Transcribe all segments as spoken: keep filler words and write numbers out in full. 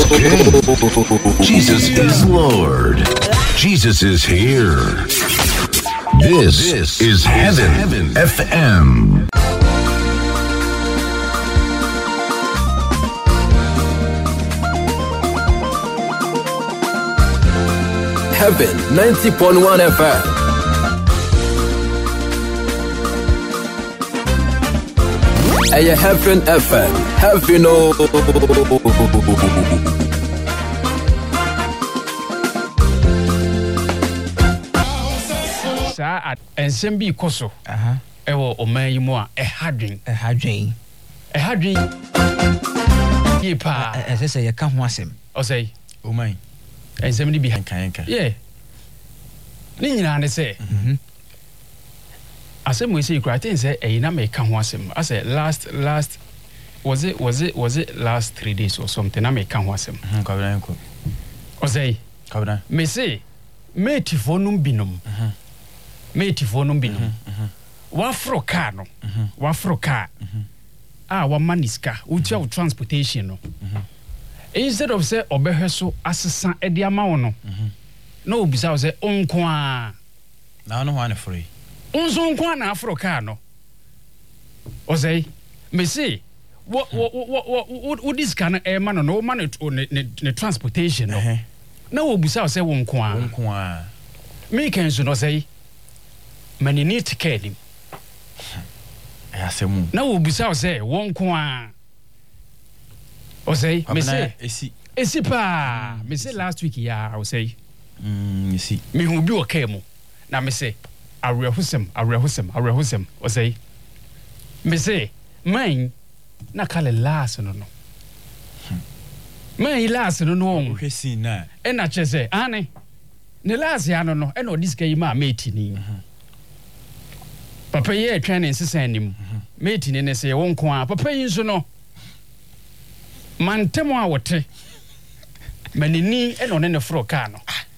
Jesus is Lord. Jesus is here. This, this is Heaven, Heaven F M. Heaven ninety point one F M. Hey, Heaven F M. Heaven oh. Sa at ensemble koso. Aha. Ewo oman yi mu a ehadwen. Ehadwen. Ehadwen. Ye pa. Ese se ye ka ho asem. O say oman. Ensemble bi Enka enka. Yeah. Ni nyina ne say. Mhm. Asem we say you think say e na me ka ho asem. I say last last was it was it was it last three days or something na me ka ho asem. Mhm, kabra enko. O say kabra. Me say mate fo num binom. Mhm. Mate fo num binom. Mhm. Wa fro car no. Mhm. Wa fro car. Mhm. Ah, wa maniska, utia wo transportation no. Mhm. Instead of say obehweso asesa e de ama wo no. Mhm. Na obisa wo say onko a. Na no ho ane free. Unzo onko a na afro car no. O say, me say wo wo wo wo wo this can e ma no no ma ne ne transportation no. Eh. Na obisa wo say onko a. Onko a. Me kan so no say mani need to care him. Eh asemu. Na obisa wo say onko a. O say, me say esi esi pa. Me say last week ya I say mm esi. Me hu bi o kai mu. Na me say awrehusem awrehusem awrehusem o say me say man na kale last no no. Man last no no. O hwesi na. E na che say ane. Ne last ya no no e na odisika yi ma mate ni. Papa ye atwa ne nsesa anim. Mate ni ne say won ko a papa yi so no. Mantemo a wote manini e no ne ne fro car no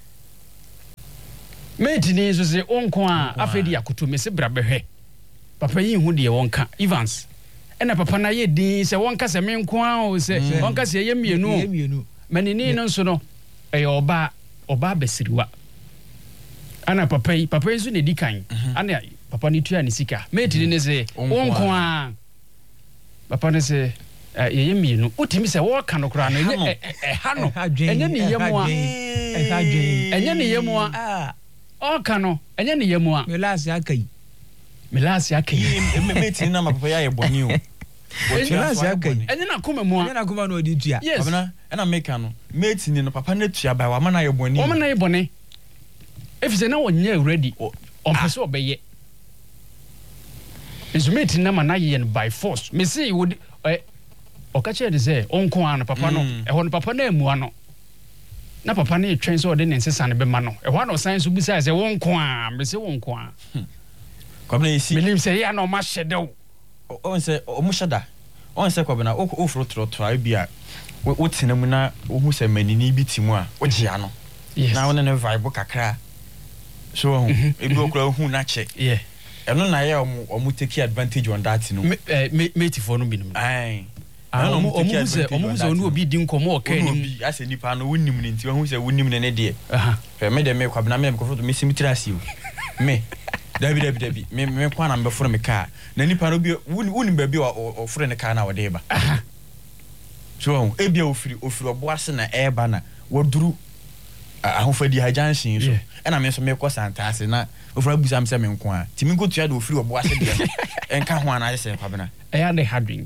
mate ni so se onko a afedi akoto me se brabehwe papa yi hu de wonka Evans e na papa na ye din se wonka se me nko a o se wonka se ye mienu manini no so no e oba oba besiriwa ana papa yi papa yi so ne dikan ana papa ni tua ne sika mate ni ne se onko a papa ne se ye mienu utimi se wo ka no kra no enye e ha no enye ne yemu a e ha dwen enye ne yemu a ah o ka no enye ne yemu a me last akai me last akai me mate na ma papa ya ye boni o me last akai enye na koma mu a enye na kuma no odi tua yes abana na make no mate ni no papa na tua ba wa ma na ye boni o ma na ye boni efise na wonye ready on pese obeye instrument na ma na ye by force me say would okache de say onko an papa no e ho no papa na emu ano na papa na etwen so de ne nsesa ne be ma no e ho na osan so bisa say wonko an me say wonko an kwabna esi me lim say ya na o ma hyedew on say o mu hyeda on say kwabna o o fro tro tro bi a wo tena mu na o hu say manini bi timu a o gye ano na wona ne vibe kakra so ho e bi okura hu na che yeah eno na ya o mu take advantage on that no me me tifo no bi no ai ano o mu se o mu se onu obi di nkomo o kan ni bi ase nipa no wonnim ne nti hu se wonnim ne ne de aha fe me de me kwabna me ko foto me simitrasi o me dabi dabi dabi me me kwa na me foro me ka na nipa no bi wonnim ba bi o foro ne ka na wo de ba aha so e bia ofiri ofiri obo ase na e ba na woduru ahofadi hajansin so e na me so me ko santase na ofura busa me se me nko a timi go tua de ofiri obo ase de enka ho ana ase kwabna e ya de hadwin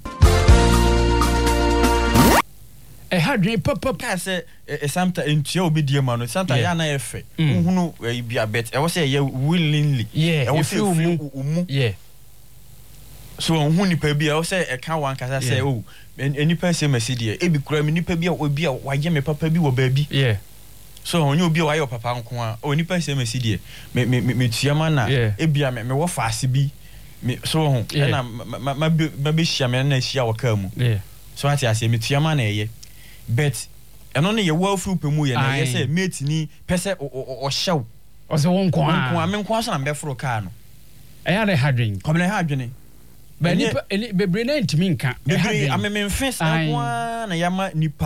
e hadwin papa ka se e samta entua obi die ma no samta ya na efe uhunu e bia bet e wo se ye willingly e wo se umu yeah so ohun nipa bia wo se e ka wan kasa se o enipa se masidi e bi kura mi nipa bia obi a waje me papa bi wo ba bi yeah so onye obi a waye papa nko a o nipa se masidi me me me tuama na e bia me me wo faase bi me so ho e na ma ma be hia me na hia wo ka mu yeah so ati ase me tuama na eye bet eno ne ye wo afu pemu ye na ye se mate ni pese o hyew o se won ko a won ko a me nko so na be foro ka no e ya de hadwin ko me ha adwene be nipa bebre na ntimi nka e hadwin amememfe sa kwa na yama nipa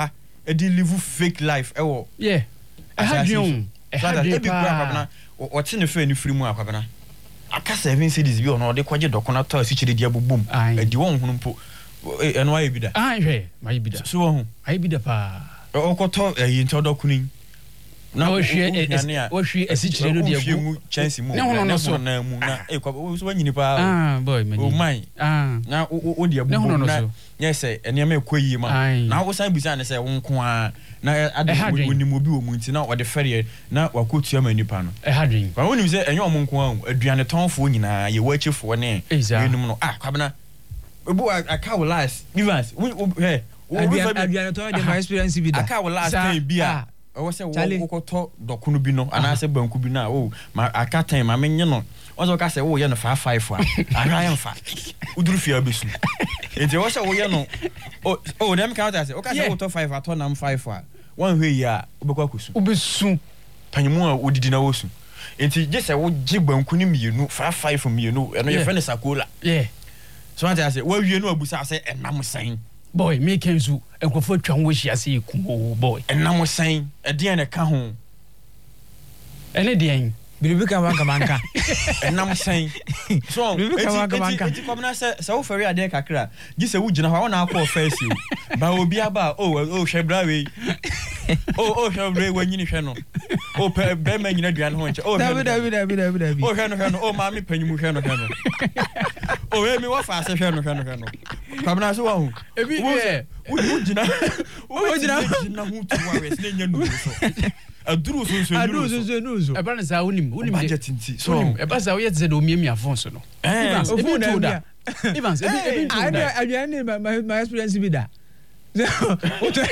e di live fake life e wo yeah e ha dwen e ha dwen pa o te ne fa ni firi mu akwabena aka seven cities bi ono de kwaje dokona to asichire dia bobom e di won hunu mpo eno ayi bi da ah hwe ayi bi da so wo hu ayi bi da pa o ko to e nto dokunin na o hwe o hwe asichire no dia bu chance mu na hono no so na mu na e kwa so wanyini pa ah boy mani o man ah na o dia bu na yes ene me koyi ma na wo san bisa ne se wo nko a na ade woni mo bi wo mu nti na o de fere na wakotua ma nipa no e hadwin kwa woni se enyo mo nko a aduane tonfo nyina ye wachifo ne enum no ah kwabena ebu aka wo last events he aduane ton de my experience bi da aka wo last time bi a o se wo ko to dokuno bi no ana se banku bi na o ma aka time ma menye no o so ka se wo ye no five five a ara ye mfa uduru fia besu enti o se wo ye no o o dem ka ta se o ka se wo to five ato na five a one hwe ya obekwa kusu obesu panyimu a odidi na wosu enti je se wo je banku ni mienu five five mienu eno ye fene sakola yeah so anta se wo wie no abusa se enam san boy me kenzu enkofo twan wo hia se ekum boy enam san e de na ka ho ene de biribi ka manka manka enam san so biribi ka manka manka enti kwamna se se wo fere ade kakra gi se wo gina ho na akọ first you ba obi aba o o hwebra we o o hwebra we nyini hwe no o pe be ma nyina duan ho nche o dabi dabi dabi dabi dabi o hwe no hwe no o ma me panyimu hwe no hwe no o we mi wo fa se hwe no hwe no hwe no kwamna so wo ebi wo gina wo gina gina hu tu wa we se nya nu so aduru so so aduru so so nu so e ba na za unim unim budget nti so e ba za wo ye ze do miemi afonso no Evans ebi to da Evans ebi ebi to da I aduane my my experience bi da o to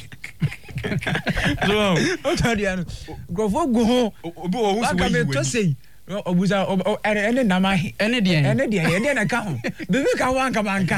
so o to dia no grofo go ho obi o hu so wa me to sei obuza ene nama ene de ene de ene na ka ho bibi ka wan ka banka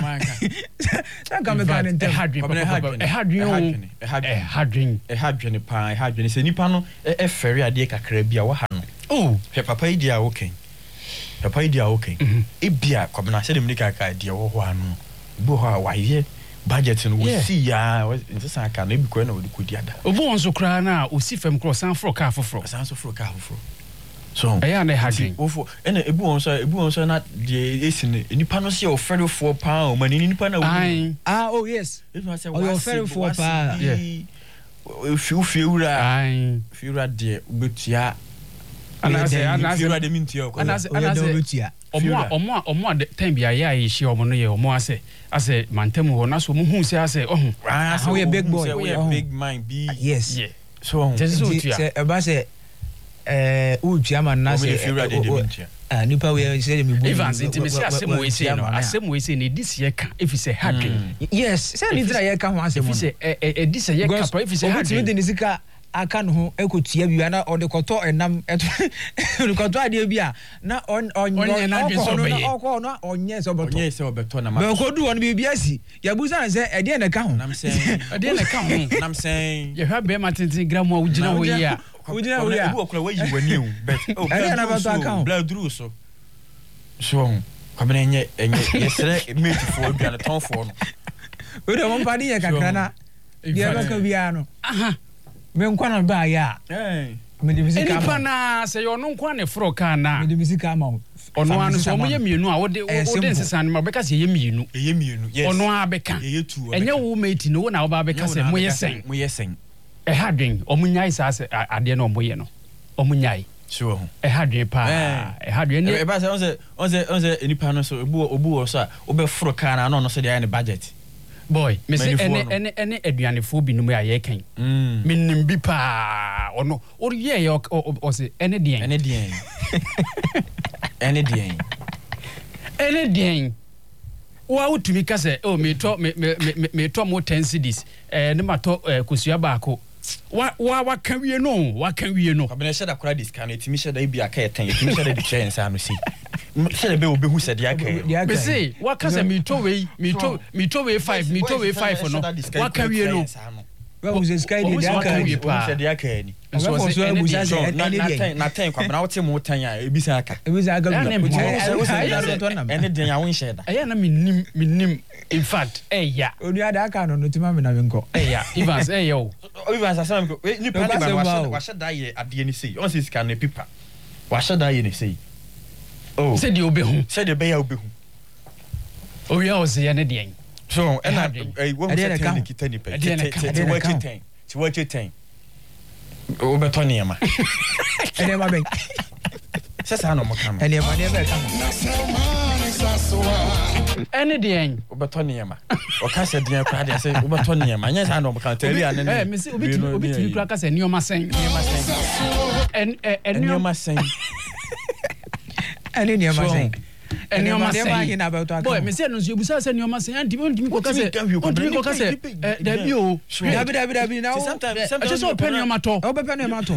sa ka me ka ne ntem e hadwen e hadwen e hadwen pa e hadwen se nipa no e fere ade kakra bia wa ha no oh he papa idi a okay papa idi a okay e bia kwabena se dem ni kaka de wo ho anu bo ho wa ye budget no we see ya nsa ka na ebiko na wo kodi ada obo won so kra na o si fam cross san fro ka foforo san so fro ka foforo so eya na hadwen ofo ene ebu won so ebu won so na de esine nipa no se o fere four pound mani nipa na wo ah oh yes if I say o fere four pound yeah fiu fiura ai fiura de betua ana se ana se fiura de mintia ko ana se ana se omo omo omo de time bia ya ye hie omo no ye omo ase ase mantemu ho na so mo hu se ase oh how you big boy we big mind be yes yeah so so se e ba se eh o tuama na se ah nipa we se me bu Evans intimacy asem we say no asem we say ne disi ye ka if say hadwen yes se ni dira ye ka ho asem if say e disi ye ka if say hadwen de nisika aka no ho ekotua bia na o de koto enam eto de koto ade bia na on onye na dwe so be okọ na onye so beto onye se obeto na ma be ko du won bibia si ya buza se e de na ka ho nam sen e de na ka ho nam sen ye hwa be matintin gram wo ugina ho yi a ugina ho yi a bu okura wa yi wani o bet o blood through so so kwabena enye enye yesere mate for bia na ton for no we de mo pa ni ye kakra na dia ba ka bia no aha me nkwa na ba ya eh me de bisika ma na se yo no nkwa ne fro ka na me de bisika ma ono anu so mo ye mienu a wo de wo de nsesa ma be ka se ye mienu ye mienu yes ono a be ka ye tu enye wo mate no wo na wo ba be ka se mo ye sen mo ye sen e hadwen omunyai sa se ade na omo ye no omunyai sure ho e hadwen pa e hadwen e ba se on se on se on se enipa no so obu obu wo so a wo be fro ka na no no so de ne budget boy me say ene ene ene aduanefo binum ya ye kan mm minnim bi pa ono o ye ye o say ene dien ene dien ene dien ene dien wa utumi ka say o me to me me me to mo ten cedis eh ne mato kusua baako wa wa wa kan wie no wa kan wie no abena sheda kora discount etimi sheda ibi aka ten etimi sheda di chance anu si sheda be obehu sheda aka me say wa ka say me to we me to me to we five me to we five no wa kan wie no Well, was a sky de aka said the aka ni. So was it na na na ten kwa na wote mo tan a ebisa aka. Ebisa aka. Ene den ya won sheda. Eya na minim minim in fact eya. Onu ada aka no no tima me na wenko. Eya Evans eya o. Evans asam ko ni pa de ba wa sheda ye ade ni sei. On say sika no pipa. Wa sheda ye ni sei. Oh. Said you obehu. Said the bear obehu. Oh yeah, o say na de. So and I won't say technique ten pe. Ti watch it ten. Ti watch it ten. O beto ne ma. Ene ma ben. Sesa no mo kam. Ene ma ne be kam. Ene de o beto ne ma. O ka se de kra de say o beto ne ma. Nya sa no mo kam tell ane. Eh me say obi ti obi ti kra ka se nioma sen. Nioma sen. En en nioma sen. Ene nioma sen. And your master, boy, Mister Nubusa, send your master, and you won't say, there you, now. Sometimes I just open your matter, open your matter.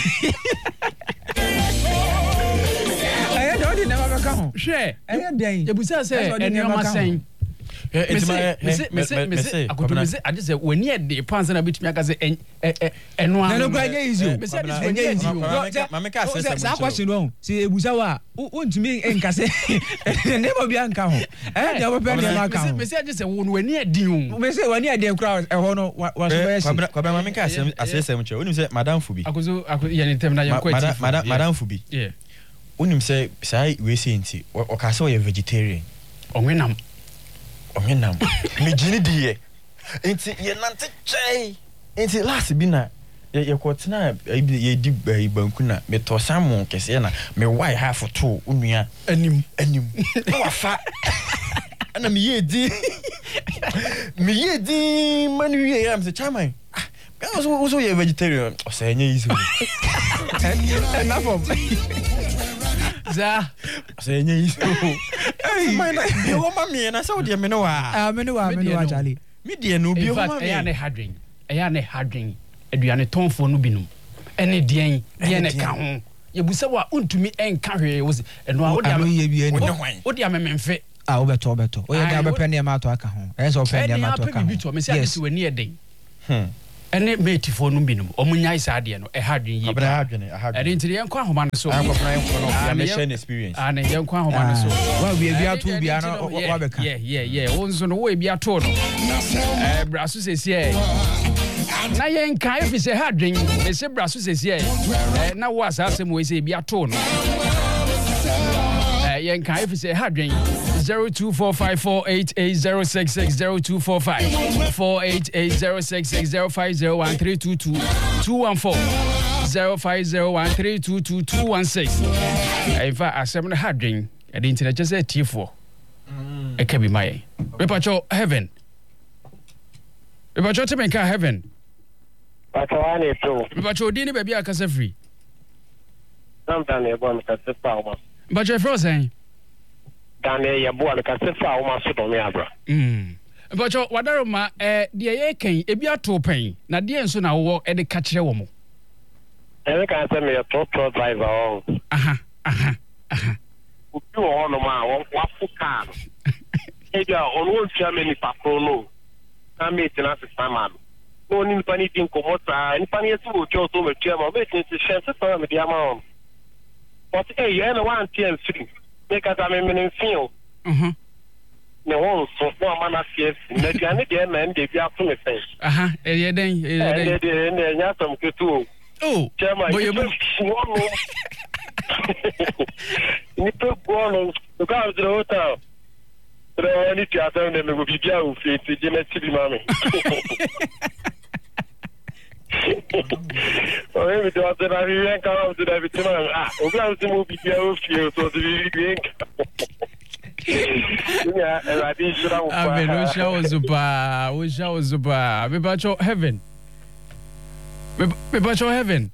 I don't never come. Share, I had day. Busa said, and your master. Miss Miss Miss I could miss I just said when you the pants and a bit me say and one no go easy Miss this when you mama ka say say question no see ebusa wa untumi enka say never be anka ho eh dey open dey anka Miss I just say when you din o Miss when you dey crowd e ho no wa so be say kwa mama ka say asese mche unim say madam Fubi akozo ya ni tem na yan kwati madam madam Fubi yeah unim say say we say nti o ka say o vegetarian onwenam Omenam. Me jini die. Enti ye nante chai. Enti last bi na ye ye kwotena ye di banku na me to salmon kese na me why half to unua anim anim. Na wafa. Ana me ye di. Me ye di manu ye am say chairman. Ka also also ye vegetarian. O say nya easy. Na form. Za say nya easy. Man, you want me and I saw the menu. Ah, menu, menu, Charlie. Media no be home. I am a hardring. I am a hardring. And you are a tone for Nubinum. Any day, any account. You will say what to me and carry was and what am I? What am I meant fit? Ah, over to Beto. Oh, you have a penny amount to account. As of penny amount to account. Yes, we near day. Hmm. And it made for Nubinum, or Munyai Sadian, a hardring. I didn't the young Quahoman so I'm a experience. And a young Quahoman so. Well, we are two be yeah, yeah, yeah. Once on the way be a total. Brassus says, yeah. Now, young Kai is a hard drink. They say Brassus says, yeah. Now, what's us and we say be a tone. Young Kai is a hard drink. Zero two four five four eight eight zero six six zero two four five four eight eight zero six six zero five zero one three two two two one four zero five zero one three two two two one six. In fact, I seven hard drink. I didn't know just a T four. It can be my Repacho heaven. Repacho to make heaven. Repacho dini baby I can say free. Sometimes you want to say power. But you're frozen. Dane ya bua ka se fa o ma so do me abra. Mm. But yo wadaro ma eh de ye kan e bi ato pen na de enso na wo e de ka kire wo mo. E ka se me to to driver o. Aha aha aha. U bi o no ma wo wa fu ka. E ja on won tia me ni papro no. Na me tina se sama. No ni pa ni tin ko mota, ni pa ni su o jo to me tia ma be tin se chance fa me dia ma. But eh ye na wan tia free. Because I'm in feel. Uh-huh. No one so for man as yes. Na diane de na ndé bi ato me face. Aha, e ye den, e ye den. E de na nya som ketu. Oh. Boy you no. Ni to go no. To go to the hotel. Pero ni ti ata na me go bi bia o fi ti je na ti bi mami. Oh, we do that. I really can't do that with him. Ah, we have to move here. Okay, so the we yeah, I did show up. I mean, we show zuba, we show zuba. We about your heaven. We we about your heaven.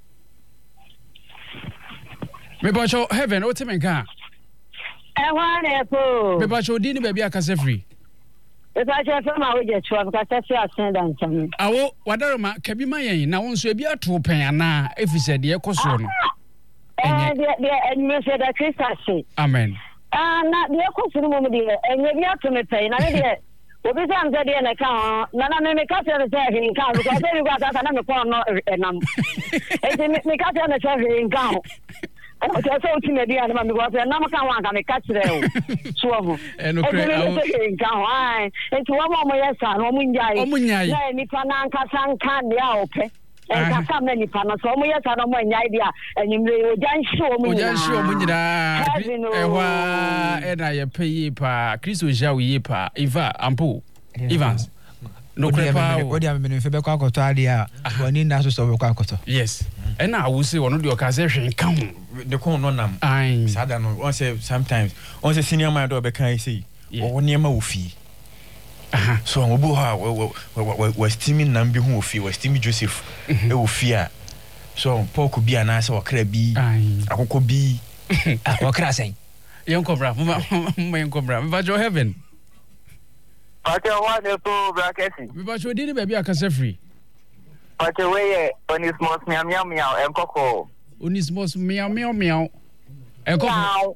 We about your heaven. What time ka? I want it po. We about your dini baby akase free. If I just from our jet to because I see a send and some. Awo wadaroma kabi mayen na won so e bi ato pen ana efise de ekoso no. Eh de de enye se da Christmas. Amen. Ah na de ekoso no mo de enye bi ato me pen na de obi sɛ am sɛ deɛ na ka na na me me ka sɛ sɛ hin ka because every go asa na me kɔ no enam enti me ka sɛ na sɛ hin ka o sɛ sɛ uti na dia na me go sɛ na me ka wan ka me ka kyerɛ o so ho eno kre awo hin ka ho ai enti wo mo mo yɛ sa no mo nyai mo nyai na nipa na nkasa nka ne a opɛ nkasa na nipa no so mo yɛ sa no mo nyai dia enyimre ojan hye o mo nyai ojan hye o mo nyira ehwa ena ye pɛ yi pa Kristo ja wo yi pa Eva ampo Evans no kre pa o dia me no fe be kwa akoto ade a woni na so so be kwa akoto yes ena awo se wono de o ka se hwe nka ho de kon no nam ai sada no on say sometimes on say senior man do be kan say o niam wo fi aha so on bo ha we steaming nam bi ho wo fi we steaming Joseph e wo fi a so pork bi ana se okra bi akoko bi okra sen yen kobra mo yen kobra me ba jo heaven Pate wa ne to bracketi. Me ba cho di ni ba bi akasa free. Pate we ye Onismos miam miam miam enkoko. Onismos miam miam miam. Enkoko.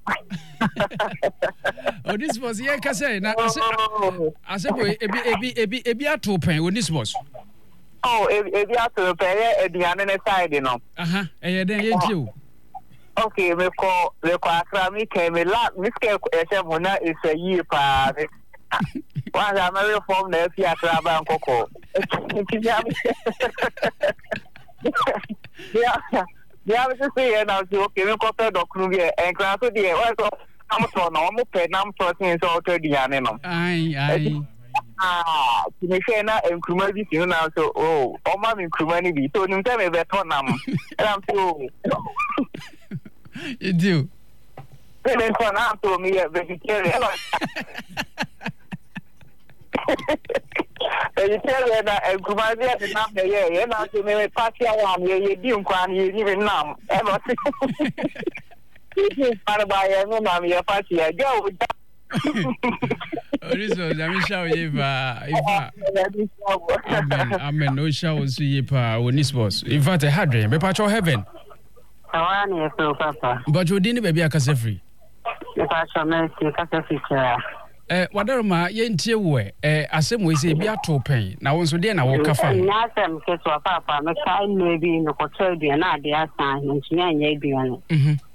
Onismos ye kasa na ase ase boy ebi ebi ebi ebi ato pen Onismos. Oh ebi ato pen ye eduane ne side no. Aha eye den ye tie o. Okay me ko me ko akra mi ke me la mi ske e se mo na is a year pa. One I'm very form the F I A Ban Coco. Yeah, yeah, I was just saying now, okay, we got a document and class of the also I'm so normal pen, I'm talking so to the animal. Aye, aye. Ah, to me, Shana and Krumadi, you know, so oh, oh, my Krumani, so you tell me that one, and I'm so you do. Then for now, to me, a vegetarian. You tell me that a Kumazia is not the year, and now to me, party around here, you do you even now. Ever since part by a woman, your party, I go. This was I mean, show Eva, Eva. Amen, amen. No show see Eva, Onismos. In fact, I had dream, but your heaven. I want you, Papa. But you didn't be a casa free. If I shall make you casa free. Eh wadaro ma yentie wo eh asem we se bia to pen na won so de na wo kafa na asem ke so papa me kai maybe no ko tell bi na de asan ntia nya bi ane mhm